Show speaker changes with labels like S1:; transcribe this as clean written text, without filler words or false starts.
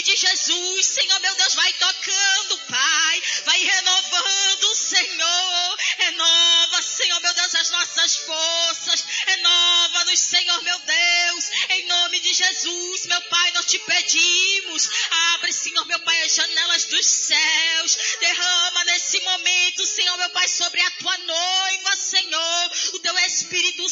S1: de Jesus, Senhor meu Deus, vai tocando, Pai, vai renovando, Senhor, renova, Senhor meu Deus, as nossas forças, renova-nos, Senhor meu Deus, em nome de Jesus, meu Pai, nós te pedimos, abre, Senhor meu Pai, as janelas dos céus, derrama nesse momento, Senhor meu Pai, sobre a tua noiva, Senhor, o teu Espírito